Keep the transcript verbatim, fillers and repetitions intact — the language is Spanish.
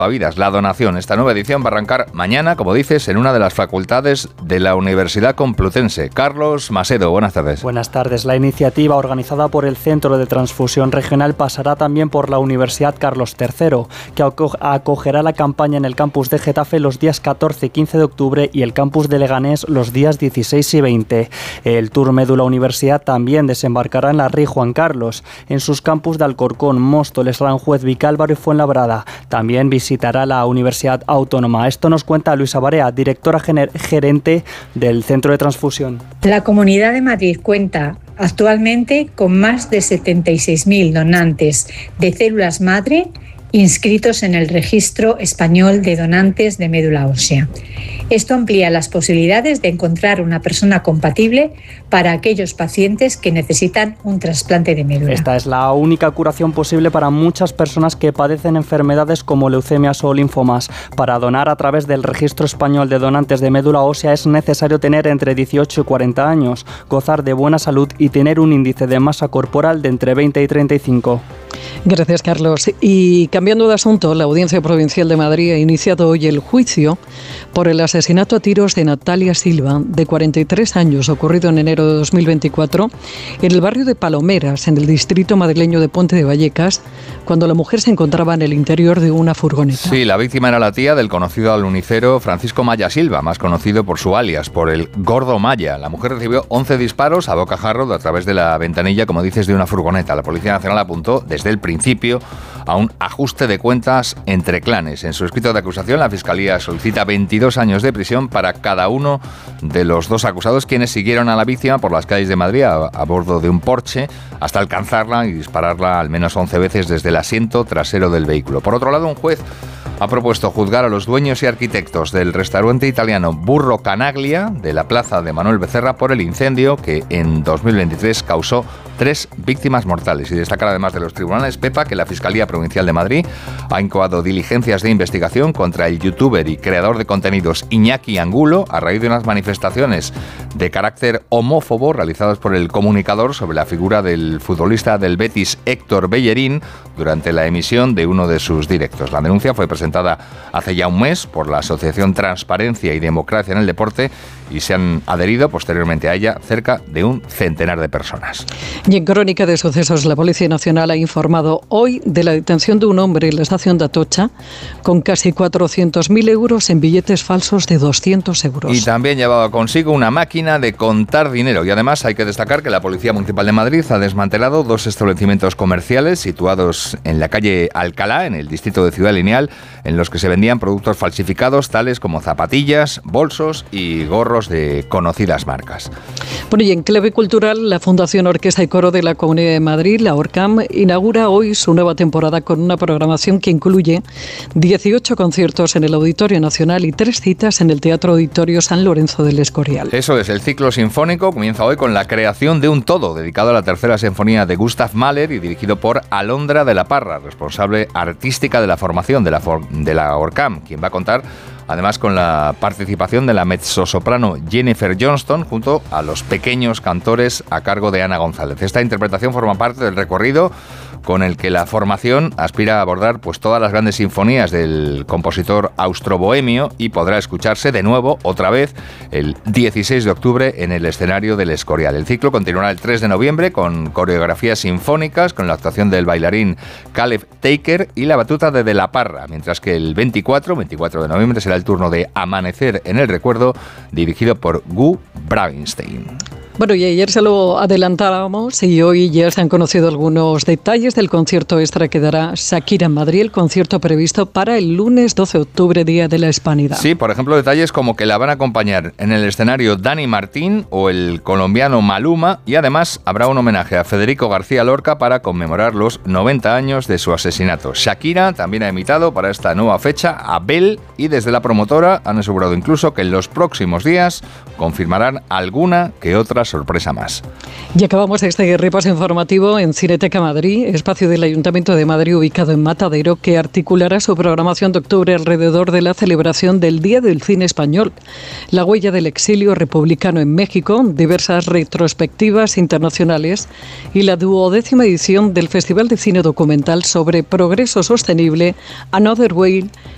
salvavidas, la donación. Esta nueva edición va a arrancar mañana, como dices, en una de las facultades de la Universidad Complutense. Carlos Macedo, buenas tardes. Buenas tardes. La iniciativa organizada por el Centro de Transfusión Regional pasará también por la Universidad Carlos tercero, que acogerá la campaña en el campus de Getafe los días catorce y quince de octubre y el campus de Leganés los días dieciséis y veinte. El Tour Médula Universidad también desembarcará en la Rey Juan Carlos, en sus campus de Alcorcón, Móstoles, Aranjuez, Vicálvaro y Fuenlabrada. También visitará la Universidad Autónoma. Esto nos cuenta Luisa Barea, directora gener- gerente del Centro de Transfusión. La Comunidad de Madrid cuenta actualmente con más de setenta y seis mil donantes de células madre inscritos en el Registro Español de Donantes de Médula Ósea. Esto amplía las posibilidades de encontrar una persona compatible para aquellos pacientes que necesitan un trasplante de médula. Esta es la única curación posible para muchas personas que padecen enfermedades como leucemias o linfomas. Para donar a través del Registro Español de Donantes de Médula Ósea es necesario tener entre dieciocho y cuarenta años, gozar de buena salud y tener un índice de masa corporal de entre veinte y treinta y cinco. Gracias, Carlos. Y cambiando de asunto, la Audiencia Provincial de Madrid ha iniciado hoy el juicio por el asesinato a tiros de Natalia Silva, de cuarenta y tres años, ocurrido en enero de dos mil veinticuatro, en el barrio de Palomeras, en el distrito madrileño de Puente de Vallecas, cuando la mujer se encontraba en el interior de una furgoneta. Sí, la víctima era la tía del conocido alunicero Francisco Maya Silva, más conocido por su alias, por el Gordo Maya. La mujer recibió once disparos a bocajarro a través de la ventanilla, como dices, de una furgoneta. La Policía Nacional apuntó desde el principio a un ajuste de cuentas entre clanes. En su escrito de acusación, la Fiscalía solicita veintidós años de prisión para cada uno de los dos acusados, quienes siguieron a la víctima por las calles de Madrid a, a bordo de un Porsche hasta alcanzarla y dispararla al menos once veces desde el asiento trasero del vehículo. Por otro lado, un juez ha propuesto juzgar a los dueños y arquitectos del restaurante italiano Burro Canaglia de la plaza de Manuel Becerra por el incendio que en dos mil veintitrés causó tres víctimas mortales. Y destacar además de los tribunales, Pepa, que la Fiscalía Provincial de Madrid ha incoado diligencias de investigación contra el youtuber y creador de contenidos Iñaki Angulo a raíz de unas manifestaciones de carácter homófobo realizadas por el comunicador sobre la figura del futbolista del Betis Héctor Bellerín durante la emisión de uno de sus directos. La denuncia fue presentada hace ya un mes por la Asociación Transparencia y Democracia en el Deporte y se han adherido posteriormente a ella cerca de un centenar de personas. Y en Crónica de Sucesos, la Policía Nacional ha informado hoy de la detención de un hombre en la estación de Atocha con casi cuatrocientos mil euros en billetes falsos de doscientos euros. Y también llevaba consigo una máquina de contar dinero. Y además hay que destacar que la Policía Municipal de Madrid ha desmantelado dos establecimientos comerciales situados en la calle Alcalá, en el distrito de Ciudad Lineal, en los que se vendían productos falsificados tales como zapatillas, bolsos y gorros de conocidas marcas. Bueno, y en clave cultural, la Fundación Orquesta y Coro de la Comunidad de Madrid, la ORCAM, inaugura hoy su nueva temporada con una programación que incluye dieciocho conciertos en el Auditorio Nacional y tres citas en el Teatro Auditorio San Lorenzo del Escorial. Eso es, el ciclo sinfónico comienza hoy con la creación de un todo, dedicado a la tercera sinfonía de Gustav Mahler y dirigido por Alondra de la Parra, responsable artística de la formación de la, for- de la ORCAM, quien va a contar además con la participación de la mezzosoprano Jennifer Johnston junto a los pequeños cantores a cargo de Ana González. Esta interpretación forma parte del recorrido con el que la formación aspira a abordar pues todas las grandes sinfonías del compositor austrobohemio y podrá escucharse de nuevo otra vez el dieciséis de octubre en el escenario del Escorial. El ciclo continuará el tres de noviembre con coreografías sinfónicas con la actuación del bailarín Caleb Taker y la batuta de De la Parra, mientras que el veinticuatro de noviembre será el turno de Amanecer en el Recuerdo, dirigido por Gu Bravinstein. Bueno, y ayer se lo adelantábamos y hoy ya se han conocido algunos detalles del concierto extra que dará Shakira en Madrid, el concierto previsto para el lunes doce de octubre, Día de la Hispanidad. Sí, por ejemplo, detalles como que la van a acompañar en el escenario Dani Martín o el colombiano Maluma, y además habrá un homenaje a Federico García Lorca para conmemorar los noventa años de su asesinato. Shakira también ha invitado para esta nueva fecha a Bel y desde la promotora han asegurado incluso que en los próximos días confirmarán alguna que otra sorpresa más. Y acabamos este repaso informativo en Cineteca Madrid, espacio del Ayuntamiento de Madrid ubicado en Matadero, que articulará su programación de octubre alrededor de la celebración del Día del Cine Español, la huella del exilio republicano en México, diversas retrospectivas internacionales y la duodécima edición del Festival de Cine Documental sobre Progreso Sostenible, Another Way,